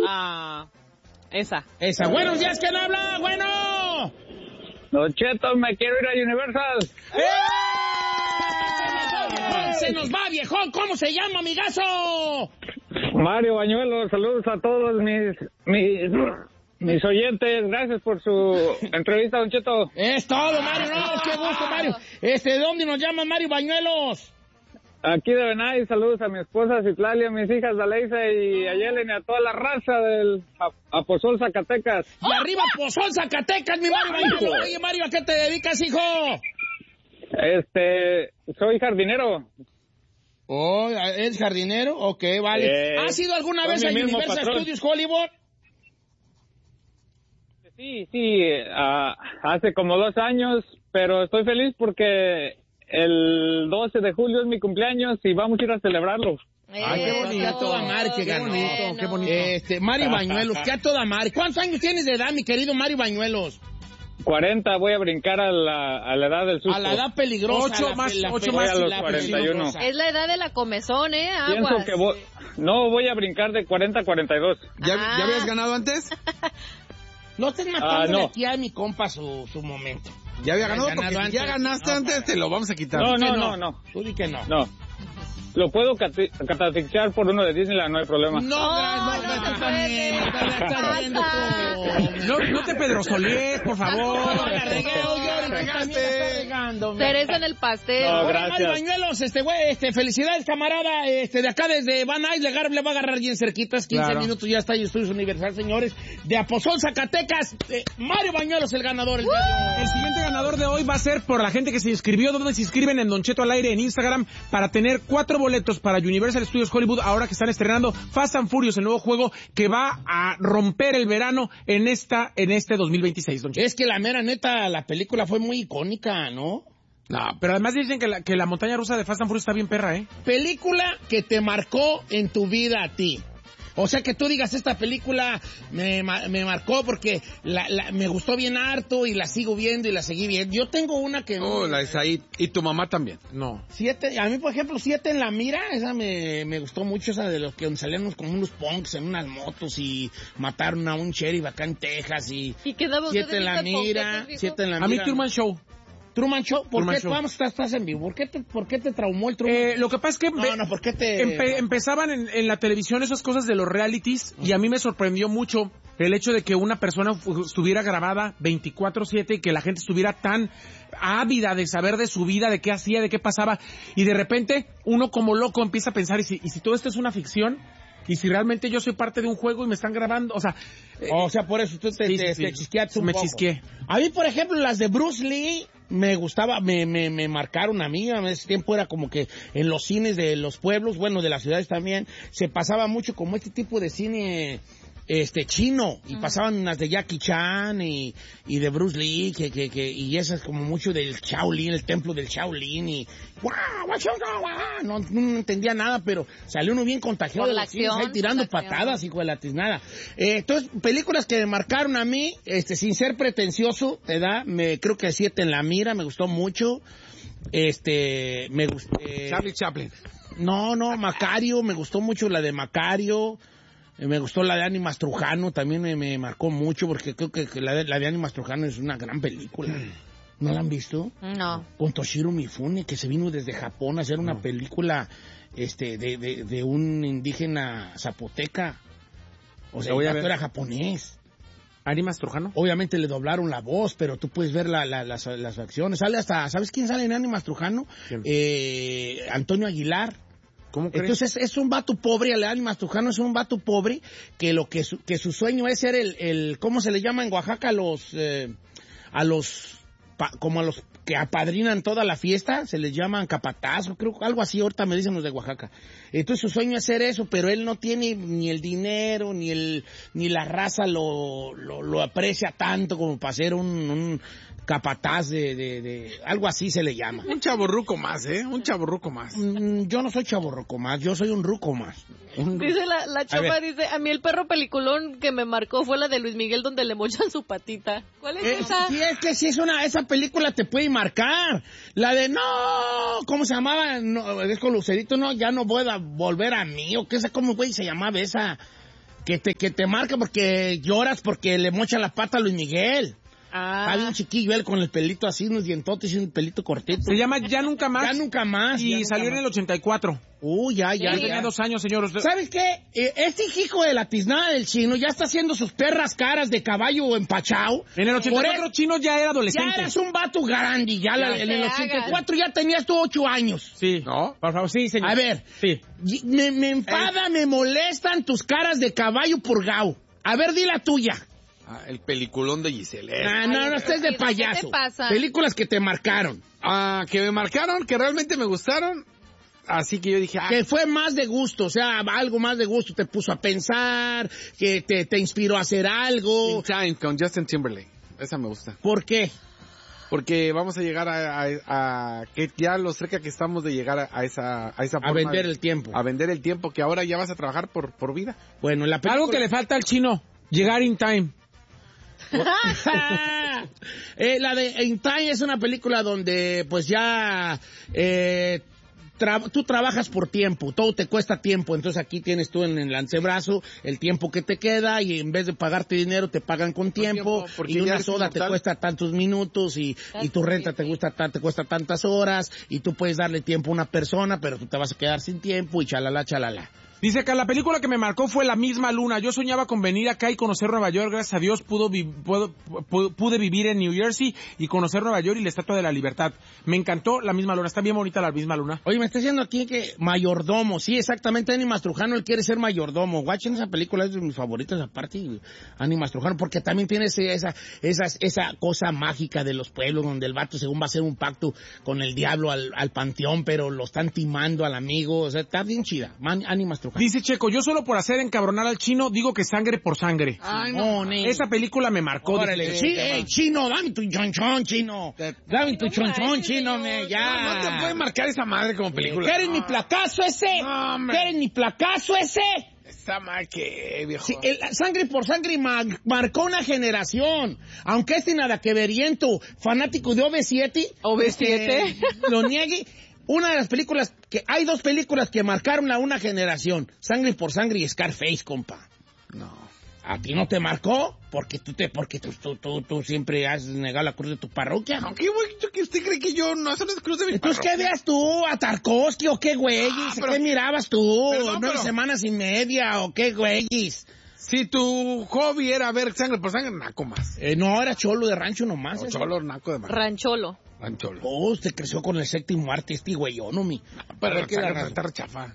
Esa. Buenos días, ¿quién habla? Bueno. Don Cheto, me quiero ir a Universal. Se nos va, viejón. ¿Cómo se llama, amigazo? Mario Bañuelos, saludos a todos mis oyentes. Gracias por su entrevista, Don Cheto. Es todo, Mario. No, qué gusto, Mario. ¿De dónde nos llama Mario Bañuelos? Aquí de Benay, saludos a mi esposa Citlali, a mis hijas Daleisa y a Yelen y a toda la raza del Aposol, Zacatecas. ¡Y arriba Aposol, Zacatecas, mi Mario Bañuelos! Oye, Mario, ¿a qué te dedicas, hijo? Soy jardinero. Oh, ¿eres jardinero? Ok, vale. ¿Has ido alguna vez a Universal Studios Hollywood? Sí, hace como 2 años, pero estoy feliz porque el 12 de julio es mi cumpleaños y vamos a ir a celebrarlo. Qué bonito. A toda madre que ganó. Qué bonito. Mario Bañuelos, que a toda madre. ¿Cuántos años tienes de edad, mi querido Mario Bañuelos? 40, voy a brincar a la edad del susto. A la edad peligrosa. 8 más. Voy a los 41. Es la edad de la comezón, Pienso que voy a brincar de 40 a 42. ¿Ya habías ganado antes? No estés matando aquí a mi compa su momento. Ya había ganado porque si ya ganaste antes, te lo vamos a quitar. No. Tú di que no. No. Lo puedo catafixear por uno de Disneyland, no hay problema. No te pedrosolees, por favor. Cereza en el pastel. No, gracias. Mario Bañuelos, felicidades, camarada. De acá desde Van Nuys le va a agarrar bien cerquitas. 15 minutos ya está en Estudios Universal, señores. De Aposol, Zacatecas. Mario Bañuelos, el ganador. El siguiente ganador de hoy va a ser por la gente que se inscribió. ¿Dónde se inscriben? En Don Cheto al Aire en Instagram para tener 4 boletos para Universal Studios Hollywood ahora que están estrenando Fast and Furious, el nuevo juego que va a romper el verano en este 2026, Don Cheto. Es que la mera neta, la película fue muy icónica, ¿no? No, pero además dicen que la montaña rusa de Fast and Furious está bien perra, ¿eh? Película que te marcó en tu vida a ti. O sea, que tú digas, esta película me marcó porque me gustó bien harto y la sigo viendo y la seguí viendo. Yo tengo una que... Oh, la de Said. Y tu mamá también. No. 7, a mí, por ejemplo, 7 en la mira, esa me gustó mucho, esa de los que salían como unos punks en unas motos y mataron a un sheriff acá en Texas y... ¿Y quedaba 7 en la mira, 7 en la mira. A mí Truman Show. Truman Show, ¿por qué? Vamos, estás en vivo. ¿Por qué te traumó el Truman? Lo que pasa es que ¿por qué te empezaban en la televisión esas cosas de los realities y a mí me sorprendió mucho el hecho de que una persona estuviera grabada 24/7 y que la gente estuviera tan ávida de saber de su vida, de qué hacía, de qué pasaba y de repente uno como loco empieza a pensar ¿y si todo esto es una ficción? Y si realmente yo soy parte de un juego y me están grabando, o sea, por eso tú te chisqueaste un me poco. chisqueé. A mí, por ejemplo, las de Bruce Lee me gustaba, me marcaron a mí. En ese tiempo era como que en los cines de los pueblos, bueno, de las ciudades también, se pasaba mucho como este tipo de cine chino, y pasaban unas de Jackie Chan y de Bruce Lee, y esas como mucho del Shaolin, el templo del Shaolin, y no entendía nada, pero salió uno bien contagiado de la acción, ahí tirando patadas, hijo de la tiznada. Entonces, películas que me marcaron a mí, sin ser pretencioso, creo que 7 en la mira, me gustó mucho. Me gustó. Charlie Chaplin. No, Macario, me gustó mucho la de Macario. Me gustó la de Ánimas Trujano, también me marcó mucho, porque creo que la de Ánimas Trujano es una gran película. ¿No la han visto? No. Con Toshiro Mifune, que se vino desde Japón a hacer una película de un indígena zapoteca. O sea, era japonés. ¿Ánimas Trujano? Obviamente le doblaron la voz, pero tú puedes ver las acciones. Sale hasta, ¿sabes quién sale en Ánimas Trujano? Antonio Aguilar. ¿Cómo crees? Entonces es un vato pobre, Ánimas Trujano es un vato pobre que su sueño es ser el ¿cómo se le llama en Oaxaca? Como a los que apadrinan toda la fiesta, se les llaman capataz, o creo algo así, ahorita me dicen los de Oaxaca. Entonces su sueño es ser eso, pero él no tiene ni el dinero, ni la raza lo aprecia tanto como para ser un capataz de algo así se le llama. Un chavorruco más, un chavorruco más. Yo no soy chavorruco más, yo soy un ruco más. Dice la chapa, dice, a mí el perro peliculón que me marcó fue la de Luis Miguel donde le mochan su patita. ¿Cuál es esa? Sí, es que sí esa película te puede marcar. La de ¿cómo se llamaba? No, es con Lucerito, ya no voy a volver a mí, o qué sé cómo güey se llamaba esa. que te marca porque lloras porque le mocha la pata a Luis Miguel. Está bien chiquillo él con el pelito así, unos dientotes y un pelito cortito. Se llama Ya Nunca Más. Ya Nunca Más. Y salió en el 84. Ya. Tenía 2 años, señor. ¿Sabes qué? Este hijo de la tiznada del Chino ya está haciendo sus perras caras de caballo empachado. En el 84 Chino ya era adolescente. Ya eras un vato grande. En el 84 ya tenías tú 8 años. Sí. ¿No? Por favor, sí, señor. A ver. Sí. Me enfada, me molestan tus caras de caballo purgao. A ver, di la tuya. El peliculón de Giselle. No estés de payaso. ¿Qué te pasa? Películas que te marcaron. Que me marcaron, que realmente me gustaron. Así que yo dije... Que fue más de gusto, o sea, algo más de gusto. Te puso a pensar, que te inspiró a hacer algo. In Time, con Justin Timberlake. Esa me gusta. ¿Por qué? Porque vamos a llegar a que ya lo cerca que estamos de llegar a esa forma. A vender el tiempo. A vender el tiempo, que ahora ya vas a trabajar por vida. Bueno, la película... Algo que le falta al Chino, llegar in time. La de In Time es una película donde pues ya tú trabajas por tiempo, todo te cuesta tiempo, entonces aquí tienes tú en el antebrazo el tiempo que te queda y en vez de pagarte dinero te pagan con tiempo y una soda te cuesta tantos minutos y tu renta te cuesta tantas horas y tú puedes darle tiempo a una persona pero tú te vas a quedar sin tiempo y chalala. Dice acá, la película que me marcó fue La Misma Luna. Yo soñaba con venir acá y conocer Nueva York. Gracias a Dios pude vivir en New Jersey y conocer Nueva York y la Estatua de la Libertad. Me encantó La Misma Luna. Está bien bonita La Misma Luna. Oye, me está diciendo aquí que mayordomo. Sí, exactamente. Annie Mastrujano, él quiere ser mayordomo. Watchen esa película, es de mis favoritas aparte. Annie Mastrujano, porque también tiene esa cosa mágica de los pueblos donde el vato según va a hacer un pacto con el diablo al panteón, pero lo están timando al amigo. O sea, está bien chida. Annie Mastrujano. Dice Checo, yo solo por hacer encabronar al Chino digo que Sangre por Sangre. Ay, no. Esa película me marcó. Órale, Chino, dame tu chonchón, Chino. Dame tu chonchón, Chino, ya. No te puede marcar esa madre como película. ¿Quieres mi placazo ese? No, ¿Quieres mi placazo ese? Está mal que, viejo. Sí, Sangre por Sangre marcó una generación. Aunque nada que veriento, fanático de OV7. Lo niegue. Una de las películas hay 2 películas que marcaron a una generación. Sangre por Sangre y Scarface, compa. No. ¿A ti no te marcó? Porque tú siempre has negado la cruz de tu parroquia. Aunque usted cree que yo no, eso no es cruz de mi Entonces, parroquia. ¿qué veas tú? ¿A Tarkovsky o qué güeyes? ¿Qué mirabas tú? Perdón, 9 semanas y media o qué güeyes? Si tu hobby era ver Sangre por Sangre, naco más. No, era cholo de rancho nomás. O cholo, naco de más. Rancholo. Rancholo. Usted creció con el 7º arte, güeyón, mi. Pero está rechafa.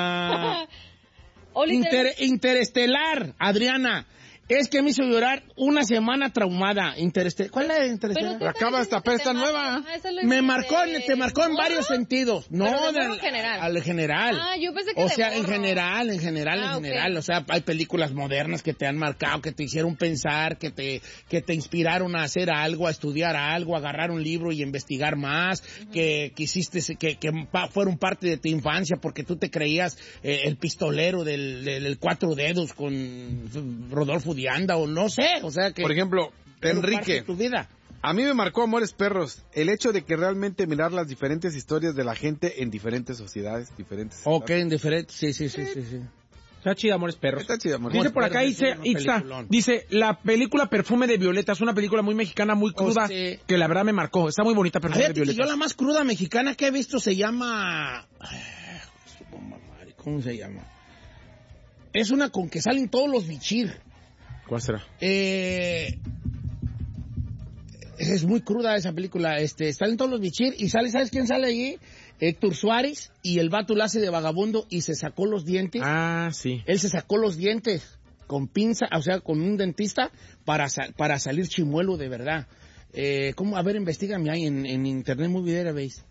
Interestelar, Adriana. Es que me hizo llorar una semana traumada. ¿Cuál es la de Interestelar? Pero acaba esta pesta nueva. Me marcó, te marcó en varios sentidos. No, al general. Yo pensé que o sea, de en morro. general. Okay. O sea, hay películas modernas que te han marcado, que te hicieron pensar, que te inspiraron a hacer algo, a estudiar algo, a agarrar un libro y investigar más, que quisiste, que fueron parte de tu infancia porque tú te creías el pistolero del 4 dedos con Rodolfo Dianda o no sé, o sea que... Por ejemplo, Enrique, tu vida. A mí me marcó Amores Perros el hecho de que realmente mirar las diferentes historias de la gente en diferentes sociedades, diferentes... Ok, en diferentes, sí. Está chida, Amores Perros. Está chida, Amores Dice Perros. por acá, dice, la película Perfume de Violeta es una película muy mexicana, muy cruda, sí. Que la verdad me marcó. Está muy bonita, Perfume de Violeta. Yo la más cruda mexicana que he visto se llama... ¿Cómo se llama? Es una con que salen todos los bichir. ¿Cuál será? Es muy cruda esa película. Salen todos los bichir y ¿sabes quién sale allí? Héctor Suárez, y el vato la hace de vagabundo y se sacó los dientes. Ah, sí. Él se sacó los dientes con pinza, o sea, con un dentista para salir chimuelo de verdad. ¿Cómo? A ver, investígame ahí en Internet Movie Database.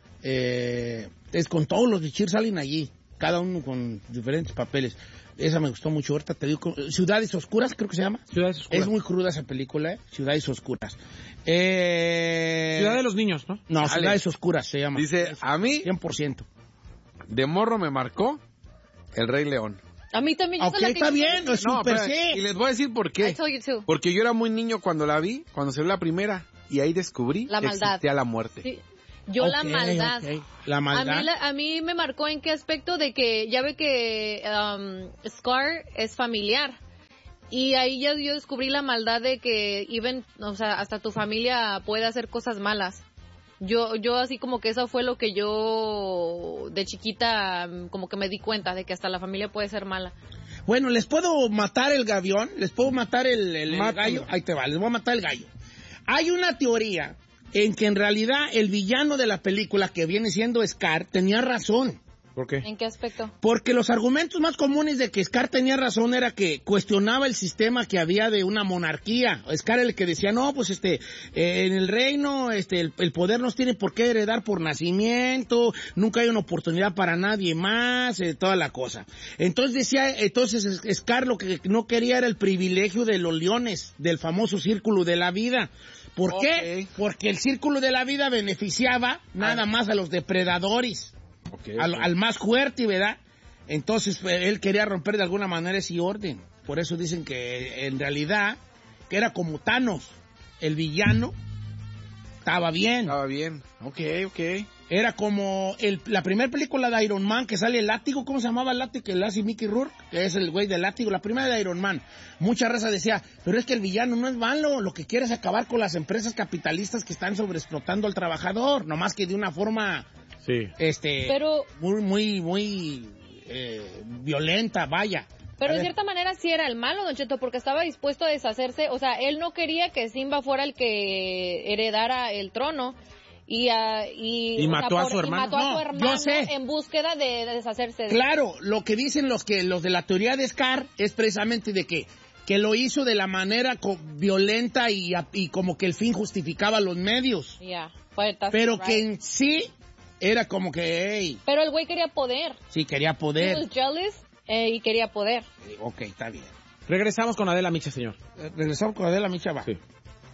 Es con todos los bichir salen allí, cada uno con diferentes papeles. Esa me gustó mucho. Ahorita te digo, Ciudades Oscuras, creo que se llama. Ciudades Oscuras. Es muy cruda esa película, Ciudades Oscuras. Ciudad de los Niños, ¿no? No, Ciudades Oscuras se llama. Dice, a mí, 100%. de morro me marcó El Rey León. A mí también. Ok, está bien, no es súper sí. Y les voy a decir por qué. I told you too. Porque yo era muy niño cuando la vi, cuando salió la primera, y ahí descubrí La que maldad. existía la muerte. Sí. La maldad. Okay. La maldad. A mí me marcó en qué aspecto de que ya ve que Scar es familiar. Y ahí yo descubrí la maldad de que hasta tu familia puede hacer cosas malas. Yo así como que eso fue lo que yo de chiquita como que me di cuenta de que hasta la familia puede ser mala. Bueno, ¿les puedo matar el gavión? ¿Les puedo matar el gallo? Ahí te va, les voy a matar el gallo. Hay una teoría en que en realidad el villano de la película, que viene siendo Scar, tenía razón. ¿Por qué? ¿En qué aspecto? Porque los argumentos más comunes de que Scar tenía razón era que cuestionaba el sistema que había de una monarquía. Scar el que decía, no, pues en el reino el poder nos tiene por qué heredar por nacimiento, nunca hay una oportunidad para nadie más, toda la cosa. Entonces Scar lo que no quería era el privilegio de los leones, del famoso círculo de la vida. ¿Por qué? Porque el círculo de la vida beneficiaba nada más a los depredadores. Al más fuerte, ¿verdad? Entonces él quería romper de alguna manera ese orden. Por eso dicen que en realidad que era como Thanos, el villano estaba bien. Ok. Era como la primera película de Iron Man, que sale el látigo. ¿Cómo se llamaba el látigo que le hace Mickey Rourke? Que es el güey del látigo, la primera de Iron Man. Mucha raza decía, pero es que el villano no es malo, lo que quiere es acabar con las empresas capitalistas que están sobreexplotando al trabajador, nomás que de una forma pero muy violenta, vaya. Pero de cierta manera sí era el malo, Don Cheto, porque estaba dispuesto a deshacerse. O sea, él no quería que Simba fuera el que heredara el trono. Y mató a su hermano. Yo sé. En búsqueda de deshacerse de Claro, lo que dicen los de la teoría de Scar es precisamente de que lo hizo de la manera violenta y como que el fin justificaba los medios. Pero que en sí era como que, Pero el güey quería poder. Sí, quería poder. He was jealous, y quería poder. Ok, está bien. Regresamos con Adela Micha, señor. Regresamos con Adela Micha, va. Sí.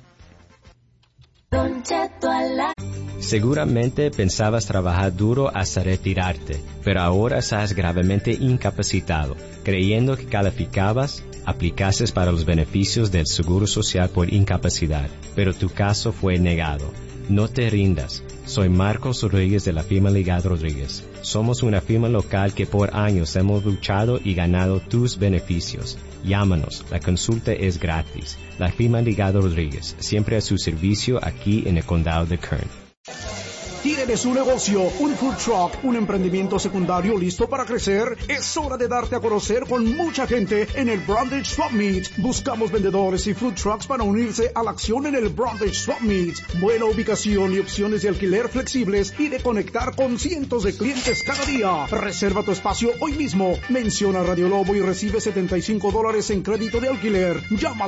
Seguramente pensabas trabajar duro hasta retirarte, pero ahora estás gravemente incapacitado, creyendo que calificabas, aplicases para los beneficios del Seguro Social por incapacidad, pero tu caso fue negado. No te rindas. Soy Marcos Rodríguez de la firma Ligado Rodríguez. Somos una firma local que por años hemos luchado y ganado tus beneficios. Llámanos, la consulta es gratis. La firma Ligado Rodríguez, siempre a su servicio aquí en el condado de Kern. ¿Tienes un negocio, un food truck, un emprendimiento secundario listo para crecer? Es hora de darte a conocer con mucha gente en el Brundage Swap Meet. Buscamos vendedores y food trucks para unirse a la acción en el Brundage Swap Meet. Buena ubicación y opciones de alquiler flexibles y de conectar con cientos de clientes cada día. Reserva tu espacio hoy mismo. Menciona Radio Lobo y recibe $75 en crédito de alquiler. Llama al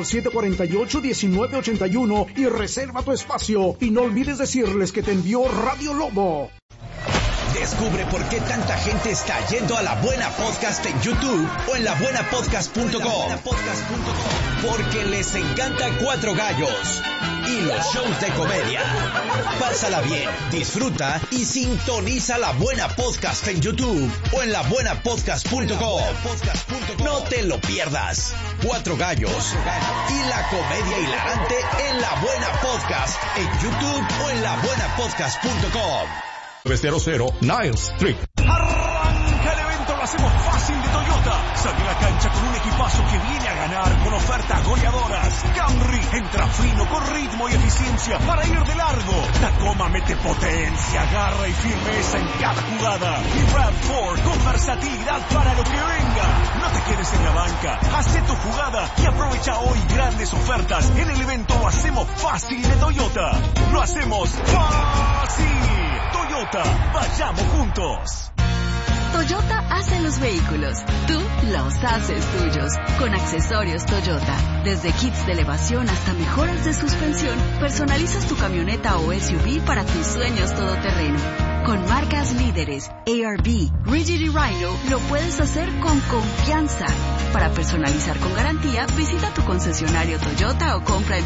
748-1981 y reserva tu espacio. Y no olvides decirles que te envió Radio Lobo. Descubre por qué tanta gente está yendo a La Buena Podcast en YouTube o en labuenapodcast.com. Porque les encanta Cuatro Gallos y los shows de comedia. Pásala bien, disfruta y sintoniza La Buena Podcast en YouTube o en labuenapodcast.com. No te lo pierdas. Cuatro Gallos y la comedia hilarante en La Buena Podcast en YouTube o en labuenapodcast.com. 900 Niles Street. Arranca el evento, lo hacemos fácil de Toyota. Sale a la cancha con un equipazo que viene a ganar con ofertas goleadoras. Camry entra fino con ritmo y eficiencia para ir de largo. Tacoma mete potencia, garra y firmeza en cada jugada. Y RAV4 con versatilidad para lo que venga. No te quedes en la banca, haz tu jugada y aprovecha hoy grandes ofertas. En el evento lo hacemos fácil de Toyota. Lo hacemos fácil. Toyota, vayamos juntos. Toyota hace los vehículos, tú los haces tuyos. Con accesorios Toyota, desde kits de elevación hasta mejoras de suspensión, personalizas tu camioneta o SUV para tus sueños todoterreno. Con marcas líderes, ARB, Rigid y Rhino, lo puedes hacer con confianza. Para personalizar con garantía, visita tu concesionario Toyota o compra en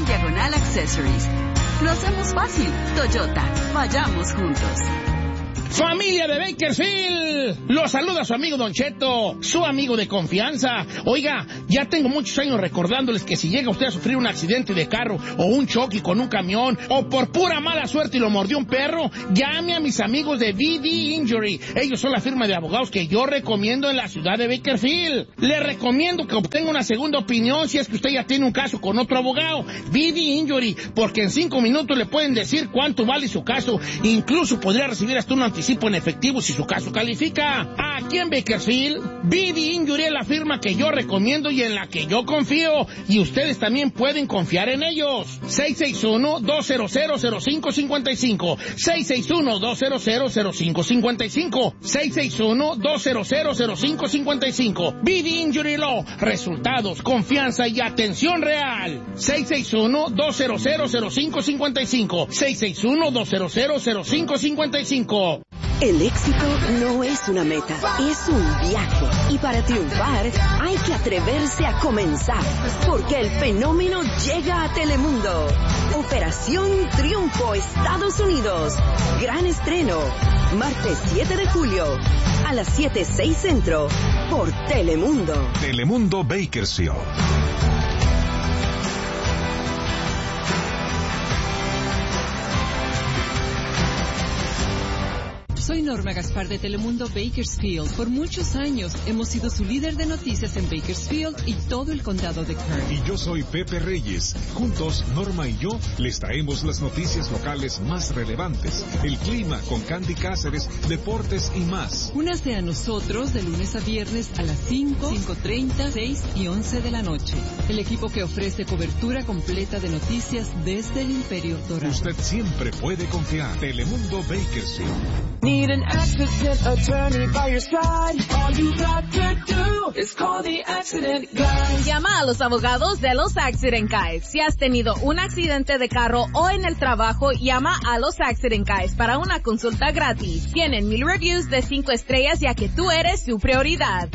toyota.com/accessories. Lo hacemos fácil. Toyota, vayamos juntos. Familia de Bakersfield, los saluda su amigo Don Cheto, su amigo de confianza. Oiga, ya tengo muchos años recordándoles que si llega usted a sufrir un accidente de carro o un choque con un camión o por pura mala suerte y lo mordió un perro, llame a mis amigos de VD Injury. Ellos son la firma de abogados que yo recomiendo en la ciudad de Bakersfield. Le recomiendo que obtenga una segunda opinión si es que usted ya tiene un caso con otro abogado. VD Injury, porque en 5 minutos le pueden decir cuánto vale su caso. Incluso podría recibir hasta un anticipo en efectivo si su caso califica. Aquí en Bakersfield, VD Injury es la firma que yo recomiendo y en la que yo confío. Y ustedes también pueden confiar en ellos. 661-200-0555. 661-200-0555. 661-200-0555. VD Injury Law. Resultados, confianza y atención real. 661-200-0555. 661-200-0555. El éxito no es una meta, es un viaje. Y para triunfar, hay que atreverse a comenzar. Porque el fenómeno llega a Telemundo. Operación Triunfo, Estados Unidos. Gran estreno. Martes 7 de julio. A las 7:06 Centro. Por Telemundo. Telemundo Bakersfield. Soy Norma Gaspar de Telemundo Bakersfield. Por muchos años hemos sido su líder de noticias en Bakersfield y todo el condado de Kern. Y yo soy Pepe Reyes. Juntos, Norma y yo les traemos las noticias locales más relevantes, el clima con Candy Cáceres, deportes y más. Únase a nosotros de lunes a viernes a las 5, 5:30, 6 y 11 de la noche. El equipo que ofrece cobertura completa de noticias desde el Imperio Dorado. Usted siempre puede confiar. Telemundo Bakersfield. Need an accident attorney by your side. All you got to do is call the accident guys. Llama a los abogados de los Accident Guys. Si has tenido un accidente de carro o en el trabajo, llama a los Accident Guys para una consulta gratis. Tienen 1000 reviews de 5 estrellas ya que tú eres su prioridad.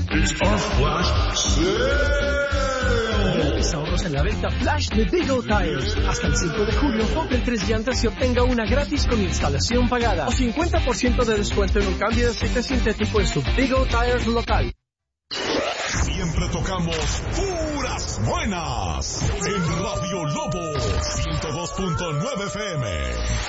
Grandes ahorros en la venta flash de Big O Tires. Hasta el 5 de julio, compre 3 llantas y obtenga una gratis con instalación pagada. O 50% de descuento en un cambio de aceite sintético en su Big O Tires local. Siempre tocamos puras buenas. En Radio Lobo 102.9 FM.